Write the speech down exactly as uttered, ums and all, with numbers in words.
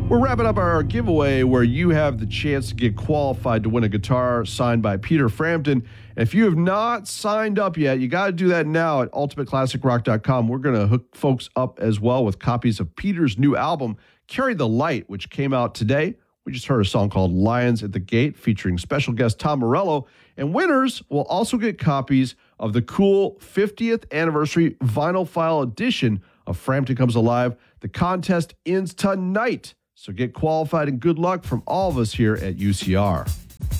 We're wrapping up our giveaway where you have the chance to get qualified to win a guitar signed by Peter Frampton. If you have not signed up yet, you got to do that now at ultimate classic rock dot com. We're going to hook folks up as well with copies of Peter's new album, Carry the Light, which came out today. We just heard a song called Lions at the Gate featuring special guest Tom Morello. And winners will also get copies of the cool fiftieth anniversary vinyl file edition of Frampton Comes Alive. The contest ends tonight. So get qualified and good luck from all of us here at U C R.